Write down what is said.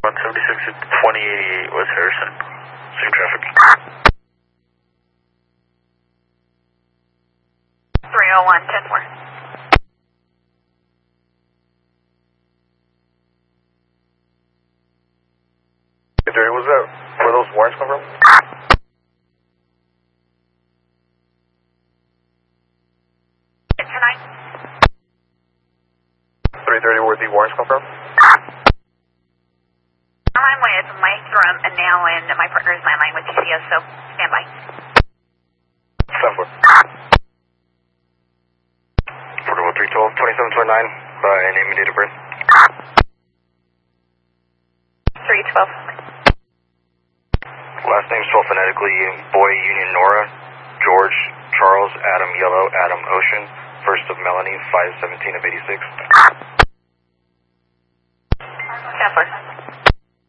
176 at 2088 West Harrison. Same traffic. 301, 10-4. Dirty, was that where those warrants come from? Tonight? 330, where the warrants come from? I'm with Mike from now, and my partner is my line with TCS, so stand by. 10-4. 41312, 2729, by name and date of birth. 312. Last name spelled phonetically, Boy Union Nora, George, Charles, Adam Yellow, Adam Ocean, first of Melanie, 517 of 86. 10-4.